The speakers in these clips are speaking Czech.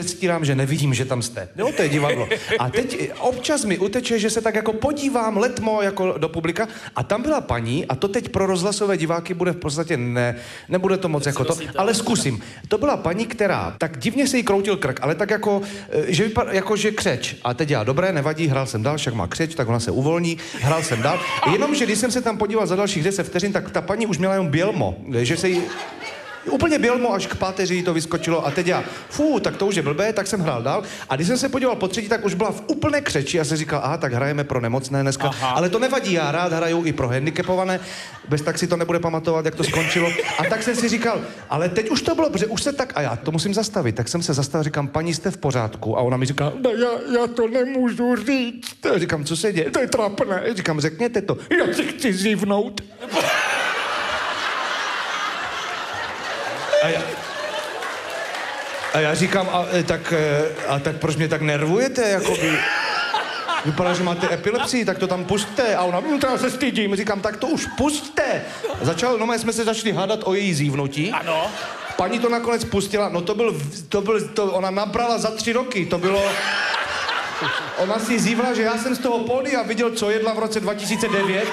předstírám, že nevidím, že tam jste. Jo, to je divadlo. A teď občas mi uteče, že se tak jako podívám letmo jako do publika a tam byla paní a to teď pro rozhlasové diváky bude v podstatě nebude to moc jako to, ale zkusím. To byla paní, která tak divně se jí kroutil krk, ale tak jako, že vypadá jako, že křeč. A teď já, dobré, nevadí, hrál jsem dál, však má křeč, tak ona se uvolní, hrál jsem dál. Jenomže když jsem se tam podíval za dalších 10 vteřin, tak ta paní už měla jenom bělmo, že se jí úplně bělmo, až k páteři jí to vyskočilo a teď já, tak to už je blbé, tak jsem hrál dál a když jsem se podíval po třetí, tak už byla v úplné křeči a jsem říkal, tak hrajeme pro nemocné dneska, ale to nevadí, já rád hraju i pro handicapované, bez tak si to nebude pamatovat, jak to skončilo a tak jsem si říkal, ale teď už to bylo, protože už se tak, a já to musím zastavit, tak jsem se zastavil, říkám, paní, jste v pořádku a ona mi říká, já to nemůžu říct, říkám, co se děje, to je trapné, říkám, řekněte to, já se chci zívnout. A já říkám, tak proč mě tak nervujete, jakoby? Vypadá, že máte epilepsii, tak to tam pusťte. A ona, teda se stydím. Říkám, tak to už pusťte. Jsme se začali hádat o její zívnutí. Ano. Paní to nakonec pustila, no ona nabrala za 3 roky, to bylo... Ona si zívla, že já jsem z toho pódia viděl, co jedla v roce 2009.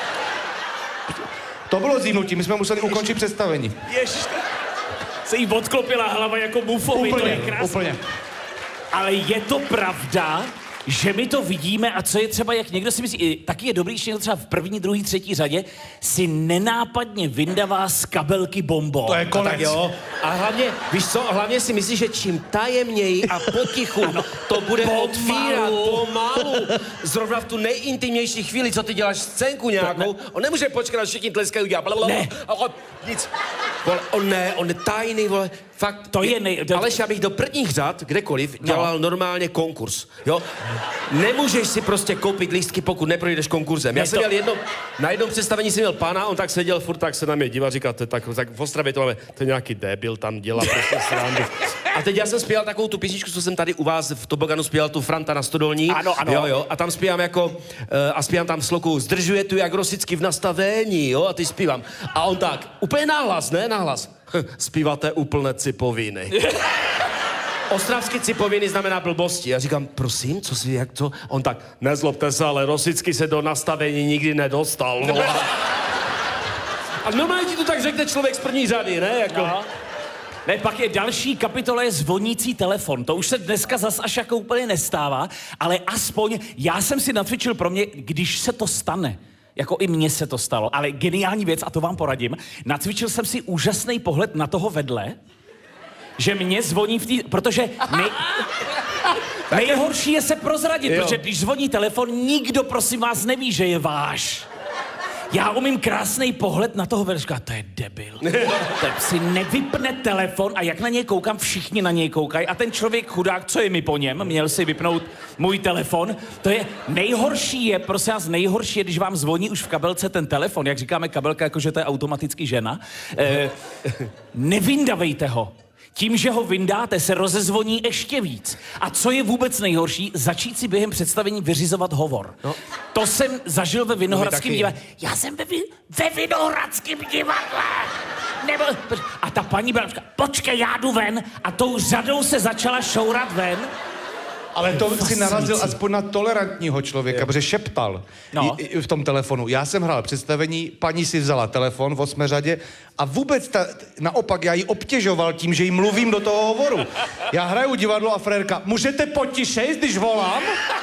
To bylo zívnutí, my jsme museli ukončit představení. Ježiš, se jí odklopila hlava jako bufovi, to je krásné. Úplně. Ale je to pravda, že my to vidíme a co je třeba, jak někdo si myslí, taky je dobrý, že někdo třeba v první, druhý, třetí řadě si nenápadně vyndavá z kabelky bonbon. To je konec. Tak jo. A hlavně, víš co, hlavně si myslíš, že čím tajemněji a potichu to bude otvírat pomalu. Zrovna v tu nejintimnější chvíli, co ty děláš scénku nějakou, on nemůže počkat, až všichni tleskají, udělá blablabla. Ne. Nic. Vole, on je tajný, vole. Fakt, to je Aleš, já bych do prvních řad, kdekoliv, dělal normálně konkurs, jo? Nemůžeš si prostě koupit lístky, pokud neprojdeš konkurzem. Já jsem měl na jednom představení jsem měl pána, on tak seděl furt, tak se na mě díval, říkal, tak v Ostravě to máme, to je nějaký débil, tam dělá prostě srandu. A teď já jsem zpíval takovou tu písničku, co jsem tady u vás v Toboganu zpíval, tu Franta na Stodolní. Ano. Jo, a tam zpívám zpívám tam sloku, zdržuje tu jak Rosicky v nastavení, jo, a ty zpívám. A on tak, úplně nahlas, ne, nahlas. Zpíváte úplné cipoviny. Ostravský cipoviny znamená blbosti. Já říkám, prosím, jak to? On tak, nezlobte se, ale Rosický se do nastavení nikdy nedostal. No. A normálně ti to tak řekne člověk z první řady, ne? Jako... Ne, pak je další kapitola, je zvonící telefon. To už se dneska zas až jako úplně nestává, ale aspoň já jsem si natvičil pro mě, když se to stane. Jako i mně se to stalo, ale geniální věc, a to vám poradím, nacvičil jsem si úžasný pohled na toho vedle, že mě zvoní protože nejhorší je se prozradit, protože když zvoní telefon, nikdo prosím vás neví, že je váš. Já umím krásný pohled na toho vedle, říká, to je debil. Tak si nevypne telefon a jak na něj koukám, všichni na něj koukají a ten člověk chudák, co je mi po něm, měl si vypnout můj telefon. To je nejhorší prosím vás, nejhorší je, když vám zvoní už v kabelce ten telefon, jak říkáme kabelka, jakože to je automaticky žena. Nevyndavejte ho. Tím, že ho vyndáte, se rozezvoní ještě víc. A co je vůbec nejhorší, začít si během představení vyřizovat hovor. No. To jsem zažil ve Vinohradském divadle. Já jsem ve Vinohradském divadle. A ta paní byla, počkej, já jdu ven. A tou řadou se začala šourat ven. Ale to si narazil aspoň na tolerantního člověka, protože šeptal v tom telefonu. Já jsem hrál představení, paní si vzala telefon v 8. řadě a vůbec naopak já ji obtěžoval tím, že jí mluvím do toho hovoru. Já hraju divadlo a frérka, můžete potišej, když volám?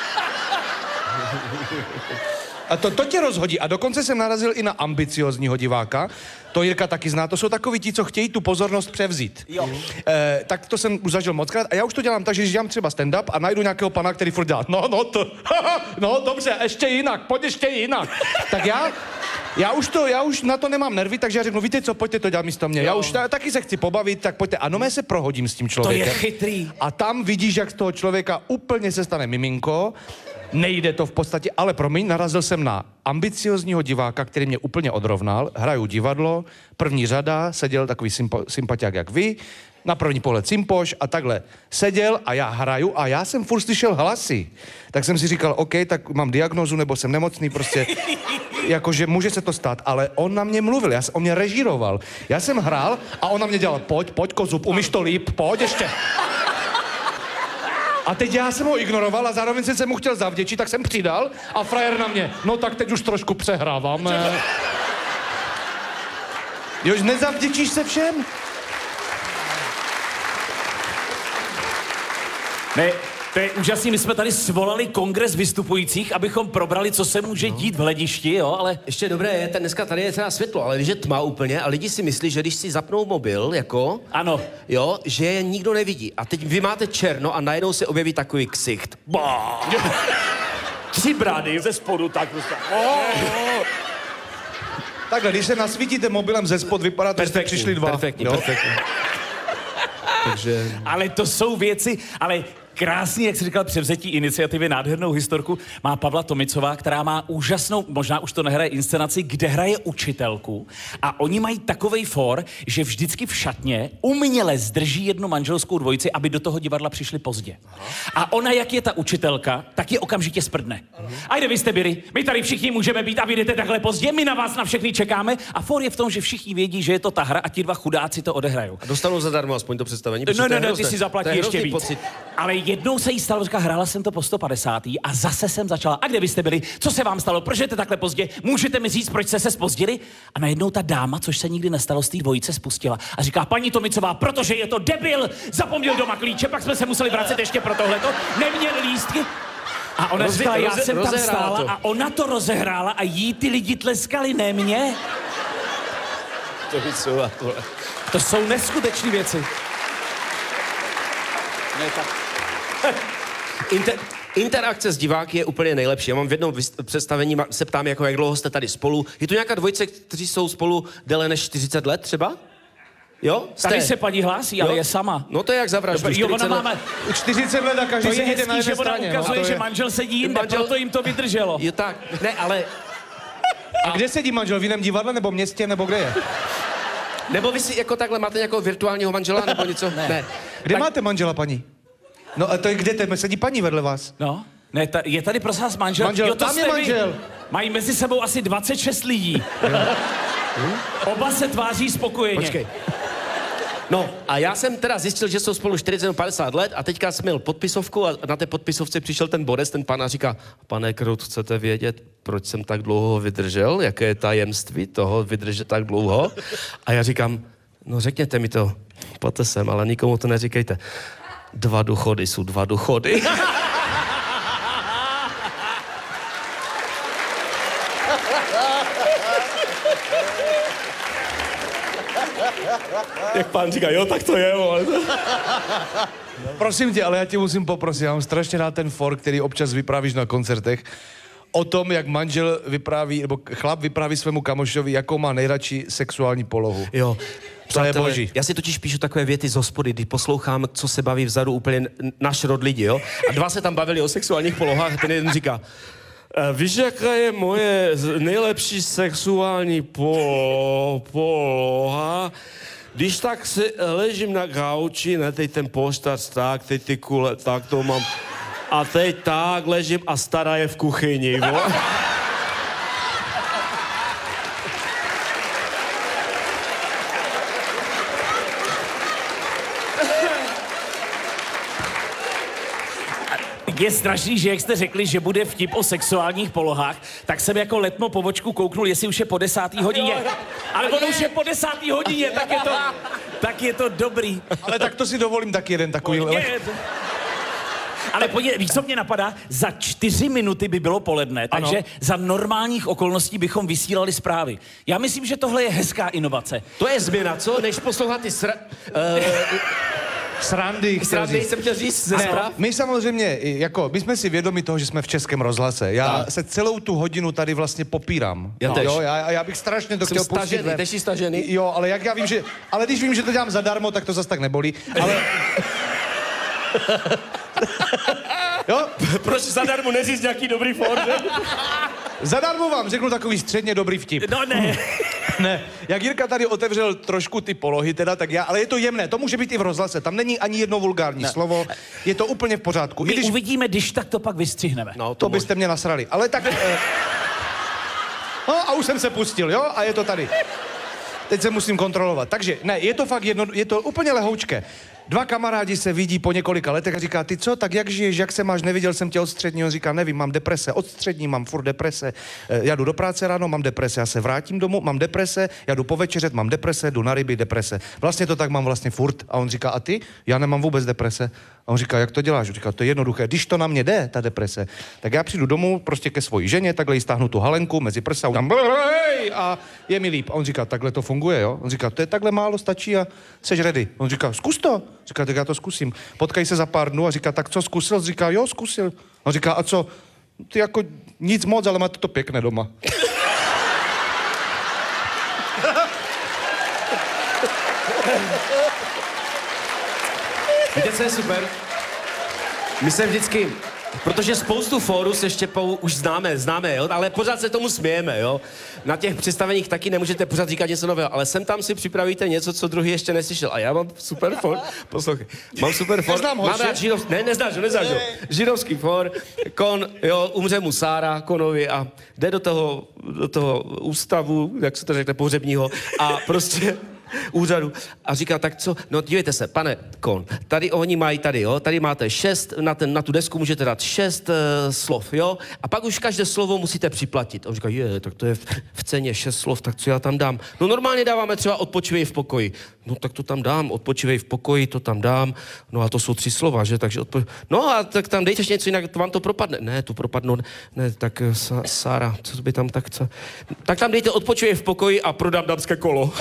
A to tě rozhodí. A dokonce jsem narazil i na ambiciozního diváka. To Jirka taky zná. To jsou takoví ti, co chtějí tu pozornost převzít. Jo. Tak to jsem už zažil mockrát. A já už to dělám tak, že když dělám třeba stand-up a najdu nějakého pana, který furt dělá, no dobře, ještě jinak, pojď ještě jinak. Tak já už na to nemám nervy, takže já řeknu, víte co, pojďte to dělat místo mě. Já už taky se chci pobavit, tak pojďte. A nomé se prohodím s tím člověkem. To je chytrý. A tam vidíš, jak z toho člověka úplně se stane miminko. Nejde to v podstatě, ale promiň, narazil jsem na ambiciozního diváka, který mě úplně odrovnal. Hraju divadlo, první řada, seděl takový sympatiák jak vy, na první pohled sympoš a takhle seděl a já hraju a já jsem furt slyšel hlasy. Tak jsem si říkal, OK, tak mám diagnózu nebo jsem nemocný, prostě, jakože může se to stát, ale on na mě mluvil, on mě režíroval. Já jsem hrál a on na mě dělal, pojď, kozub, umíš to líp, pojď ještě. A teď já jsem ho ignoroval a zároveň jsem se mu chtěl zavděčit, tak jsem přidal a frajer na mě. No tak teď už trošku přehráváme. Jož nezavděčíš se všem? Ne, to je úžasný, my jsme tady svolali kongres vystupujících, abychom probrali, co se může dít v hledišti, jo, ale... Ještě dobré je, dneska tady je třeba světlo, ale když je tma úplně a lidi si myslí, že když si zapnou mobil, jako... Ano. Jo, že je nikdo nevidí. A teď vy máte černo a najednou se objeví takový ksicht. 3 brády ze spodu, tak prostě. Takhle, když se nasvítíte mobilem ze spod, vypadá to, že jste přišli 2. Perfektní. Takže... Ale to jsou věci, ale krásný, jak jsi říkal, převzetí iniciativy, nádhernou historku má Pavla Tomicová, která má úžasnou, možná už to nehraje inscenaci, kde hraje učitelku a oni mají takovej for, že vždycky v šatně uměle zdrží jednu manželskou dvojici, aby do toho divadla přišli pozdě. A ona, jak je ta učitelka, tak je okamžitě sprdne. A kde vy jste byli? My tady všichni můžeme být a vy jdete takhle pozdě, my na vás na všechny čekáme a for je v tom, že všichni vědí, že je to ta hra a ti 2 chudáci to odehrajou. A dostanou zadarmo aspoň to představení. No, ty si zaplatí ještě víc. Pocit. Ale jednou se jí stalo, říká, hrála jsem to po 150. a zase jsem začala. A kde vy jste byli? Co se vám stalo? Proč jdete takhle pozdě? Můžete mi říct, proč jste se zpozdili? A najednou ta dáma, což se nikdy nestalo, z té dvojice spustila a říká, paní Tomicová, protože je to debil, zapomněl doma klíče, pak jsme se museli vracet ještě pro tohleto, neměl lístky. A ona říkala, já jsem tam stála to. A ona to rozehrála a jí ty lidi tleskali, ne mě. Tomicová, tohle. To jsou neskutečné věci. Ne, tak. Interakce s diváky je úplně nejlepší. Já mám v jednom představení, se ptám, jako jak dlouho jste tady spolu. Je tu nějaká dvojice, kteří jsou spolu déle než 40 let třeba? Jo? Tady se paní hlásí, ale je sama. No to je jak za vraždu. Jo, ona máme... 40 let a každý to se je jde na hezký, že jedné ona straně. ukazuje, No, že manžel sedí jinde, proto jim to vydrželo. Je tak. Ne, ale... A kde sedí manžel? V jiném divadle nebo městě, nebo kde je? Nebo vy si jako takhle máte nějakého virtuálního manžela, nebo něco? Ne. Kde máte manžela, paní? No a to je kde? Tam sedí paní vedle vás. No, ne, je tady prosím vás manžel. Manžel, jo, to tam je jste vy. manžel. Mají mezi sebou asi 26 lidí. Oba se tváří spokojeně. Počkej. No a já jsem teda zjistil, že jsou spolu 40-50 let a teďka jsem měl podpisovku a na té podpisovce přišel ten Boris, ten pan a říká, pane Krut, chcete vědět, proč jsem tak dlouho vydržel? Jaké je tajemství toho vydržet tak dlouho? A já říkám, no řekněte mi to, pojďte sem, ale nikomu to neříkejte. 2 důchody jsou 2 důchody. Jak pán říká, jo, tak to je, ale... Prosím tě, ale já tě musím poprosit, já mám strašně rád ten for, který občas vyprávíš na koncertech, o tom, jak manžel vypráví, nebo chlap vypráví svému kamošovi, jakou má nejradši sexuální polohu. Jo. To je boží. Já si totiž píšu takové věty z hospody, kdy poslouchám, co se baví vzadu úplně náš rod lidi, jo? A 2 se tam bavili o sexuálních polohách a ten jeden říká, víš, jaká je moje nejlepší sexuální poloha? Když tak si ležím na gauči, ne, teď ten poštař tak, teď ty kule, tak to mám. A teď tak ležím a stará je v kuchyni, vo? Je strašný, že jak jste řekli, že bude vtip o sexuálních polohách, tak jsem jako letmo po vočku kouknul, jestli už je po 10. hodině. Ale ono už je po 10. hodině, tak je to dobrý. Ale tak to si dovolím taky jeden takový. Ale podívej, víš, co mě napadá? Za 4 minuty by bylo poledne, takže ano. Za normálních okolností bychom vysílali zprávy. Já myslím, že tohle je hezká inovace. To je změna, co? Než poslouchat ty Srandy jsem chtěl říct ze zpráv. My samozřejmě, jako, my jsme si vědomi toho, že jsme v Českém rozhlase. Já se celou tu hodinu tady vlastně popírám. Já bych strašně to chtěl pustit. Ty jsi stažený? Jo, ale jak já vím, že... Ale když vím, že to dělám zadarmo, tak to zas tak nebolí. Ale... Jo? Proč zadarmo neříct nějaký dobrý for, že? Zadarmo vám řeknu takový středně dobrý vtip. No ne. Ne, jak Jirka tady otevřel trošku ty polohy teda, tak ale je to jemné, to může být i v rozhlase, tam není ani jedno vulgární slovo, je to úplně v pořádku. My uvidíme, když tak to pak vystřihneme. No, to byste mě nasrali, ale tak... No a už jsem se pustil, jo, a je to tady. Teď se musím kontrolovat, takže ne, je to fakt je to úplně lehoučké. Dva kamarádi se vidí po několika letech a říká, ty co, tak jak žiješ, jak se máš, neviděl jsem tě od středního, on říká, nevím, mám deprese, od střední mám furt deprese, já jdu do práce ráno, mám deprese, já se vrátím domů, mám deprese, já jdu povečeřet, mám deprese, jdu na ryby, deprese. Vlastně to tak mám vlastně furt. A on říká, a ty? Já nemám vůbec deprese. A on říká, jak to děláš? On říká, to je jednoduché, když to na mě jde, ta deprese, tak já přijdu domů prostě ke svojí ženě, takhle jí stáhnu tu halenku mezi prsa, tam a je mi líp. A on říká, takhle to funguje, jo? On říká, to je takhle málo, stačí a seš ready. On říká, zkus to. Říká, tak já to zkusím. Potkají se za pár dnů a říká, tak co zkusil? Říká, jo, zkusil. On říká, a co? Ty jako nic moc, ale máte to pěkné doma. Víte, co je super? My se vždycky, protože spoustu fórů se Štěpou už známe, jo? Ale pořád se tomu smějeme, jo? Na těch představeních taky nemůžete pořád říkat něco nového, ale sem tam si připravíte něco, co druhý ještě neslyšel. A já mám super fór, poslouchej, mám super fór, mám rád neznáš ho, židovský fór, Kon, jo, umře mu Sára Konovi a jde do toho ústavu, jak se to řekne, pohřebního a prostě úřadu a říká, tak co, no dívejte se, pane Kon, tady oni mají tady, jo, tady máte 6, na tu desku můžete dát 6 slov, jo, a pak už každé slovo musíte připlatit. A on říká, tak to je v ceně 6 slov, tak co já tam dám? No normálně dáváme třeba odpočívej v pokoji. No tak to tam dám, odpočívej v pokoji, to tam dám, no a to jsou 3 slova, že, takže no a tak tam dejte něco jinak, vám to propadne. Ne, to propadnou, ne, tak Sára, co by tam tak, co? Tak tam dejte odpočívej v pokoji a prodám dámské kolo.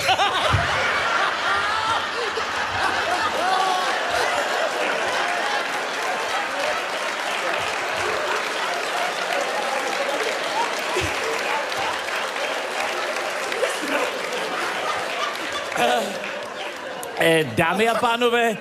Dámy a pánové,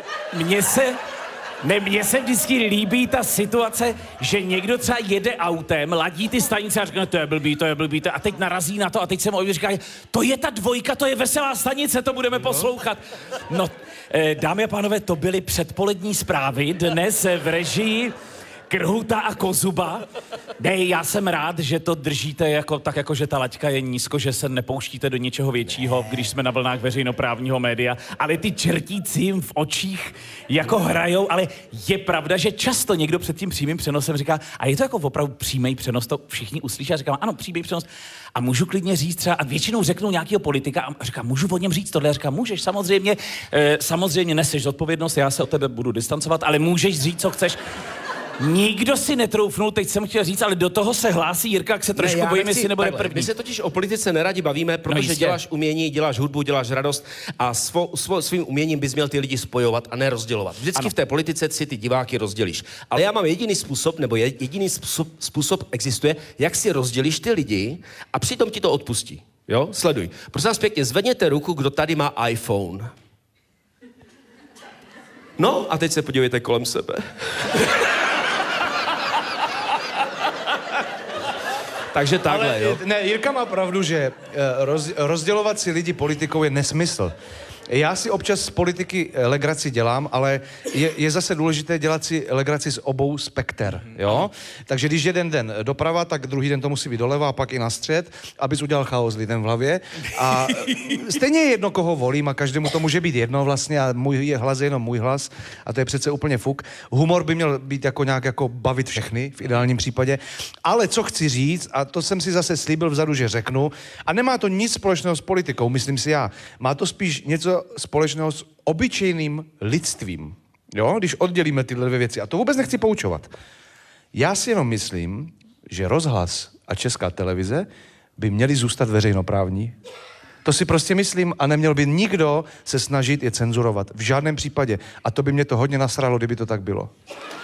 mně se vždycky líbí ta situace, že někdo třeba jede autem, ladí ty stanice a říká, to je blbý, a teď narazí na to a teď se mu říká, to je ta dvojka, to je veselá stanice, to budeme poslouchat. No, dámy a pánové, to byly předpolední zprávy, dnes v režii Krhuta a Kozuba. Ne, já jsem rád, že to držíte jako, že ta laťka je nízko, že se nepouštíte do něčeho většího, když jsme na vlnách veřejnoprávního média, ale ty čertíci jim v očích jako hrajou, ale je pravda, že často někdo před tím přímým přenosem říká, a je to jako opravdu přímý přenos, to všichni uslyší a říkám, ano, přímý přenos. A můžu klidně říct třeba, a většinou řeknou nějakého politika a říkám, můžu o něm říct tohle? A říkám, můžeš, samozřejmě neseš zodpovědnost, já se od tebe budu distancovat, ale můžeš říct, co chceš. Nikdo si netroufnul, teď jsem chtěl říct, ale do toho se hlásí Jirka, jak se trošku bojím, jestli nebude první. My se totiž o politice neradi bavíme, protože děláš umění, děláš hudbu, děláš radost a svým uměním bys měl ty lidi spojovat a ne rozdělovat. Vždycky v té politice si ty diváky rozdělíš. Ale já mám jediný způsob existuje, jak si rozdělíš ty lidi a přitom ti to odpustí. Jo? Sleduj. Prosím vás pěkně, zvedněte ruku, kdo tady má iPhone. No a teď se podívejte kolem sebe. Takže takhle, ale, jo. Ne, Jirka má pravdu, že rozdělovat si lidi politikou je nesmysl. Já si občas z politiky legraci dělám, ale je zase důležité dělat si legraci z obou spekter, jo? Takže když jeden den doprava, tak druhý den to musí být doleva a pak i na střed, abys udělal chaos lidem v hlavě. A stejně je jedno, koho volím a každému to může být jedno vlastně a můj hlas je jenom můj hlas a to je přece úplně fuk. Humor by měl být nějak bavit všechny v ideálním případě. Ale co chci říct, a to jsem si zase slíbil vzadu, že řeknu, a nemá to nic společného s politikou, myslím si já. Má to spíš něco společného s obyčejným lidstvím. Jo? Když oddělíme tyhle dvě věci. A to vůbec nechci poučovat. Já si jenom myslím, že rozhlas a Česká televize by měly zůstat veřejnoprávní. To si prostě myslím a neměl by nikdo se snažit je cenzurovat. V žádném případě. A to by mě to hodně nasralo, kdyby to tak bylo.